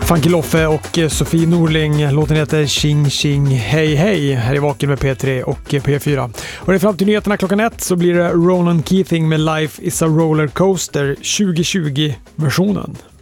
Funky Loffe och Sofie Norling. Låten heter Ching Ching Hej Hej. Här är Vaken med P3 och P4. Och det är fram till nyheterna klockan 1 så blir det Ronan Keating med Life is a Roller Coaster 2020-versionen.